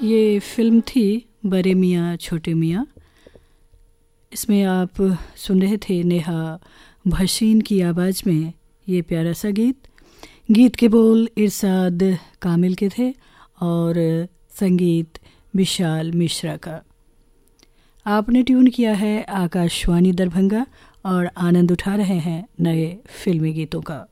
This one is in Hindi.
ये फिल्म थी बड़े मियाँ छोटे मियाँ। इसमें आप सुन रहे थे नेहा भसीन की आवाज़ में ये प्यारा सा गीत। गीत के बोल इरशाद कामिल के थे और संगीत विशाल मिश्रा का। आपने ट्यून किया है आकाशवाणी दरभंगा और आनंद उठा रहे हैं नए फिल्मी गीतों का।